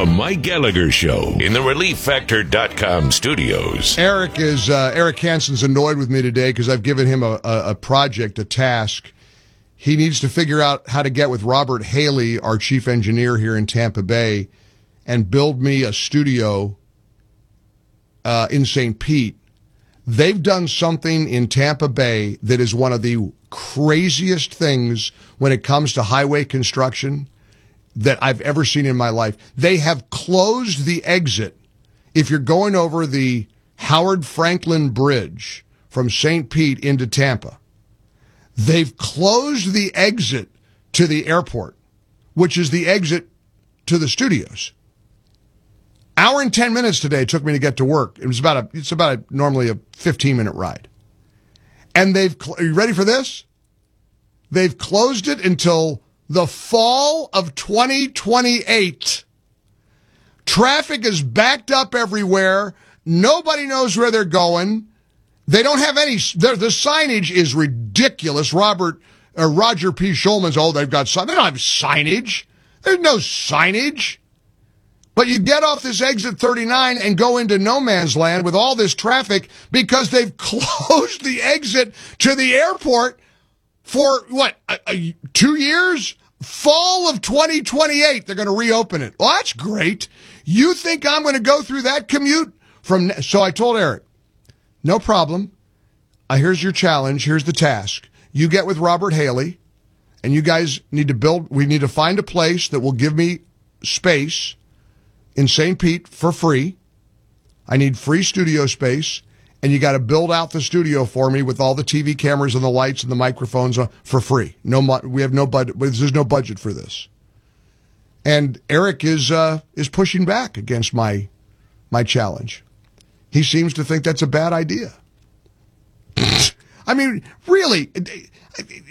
The Mike Gallagher Show in the ReliefFactor.com studios. Eric Hansen's annoyed with me today because I've given him a project, a task. He needs to figure out how to get with Robert Haley, our chief engineer here in Tampa Bay, and build me a studio in St. Pete. They've done something in Tampa Bay that is one of the craziest things when it comes to highway construction that I've ever seen in my life. They have closed the exit. If you're going over the Howard Franklin Bridge from St. Pete into Tampa, they've closed the exit to the airport, which is the exit to the studios. Hour and 10 minutes today it took me to get to work. It's about normally a 15-minute ride. And are you ready for this? They've closed it until the fall of 2028. Traffic is backed up everywhere. Nobody knows where they're going. They don't have any. The signage is ridiculous. Roger P. Schulman's, they've got signage. They don't have signage. There's no signage. But you get off this exit 39 and go into no man's land with all this traffic because they've closed the exit to the airport for, 2 years? Fall of 2028, they're going to reopen it. Well, that's great. You think I'm going to go through that commute? So I told Eric, no problem. Here's your challenge. Here's the task. You get with Robert Haley, and you guys need to we need to find a place that will give me space in St. Pete for free. I need free studio space, and you got to build out the studio for me with all the TV cameras and the lights and the microphones for free. We have no budget. There's no budget for this. And Eric is pushing back against my challenge. He seems to think that's a bad idea. I mean, really,